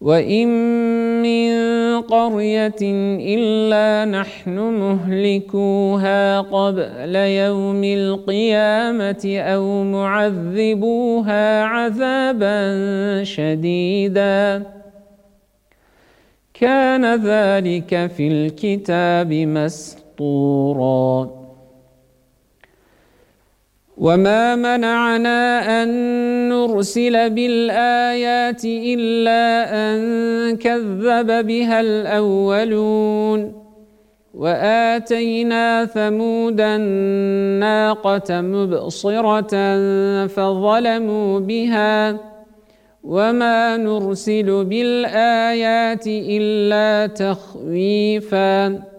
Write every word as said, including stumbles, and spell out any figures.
وإن من قرية إلا نحن مهلكوها قبل يوم القيامة أو معذبوها عذابا شديدا كان ذلك في الكتاب مسطورا وما منعنا أن نرسل بالآيات إلا أن كذب بها الأولون وآتينا ثمود الناقة مبصرة فظلموا بها وما نرسل بالآيات إلا تخويفا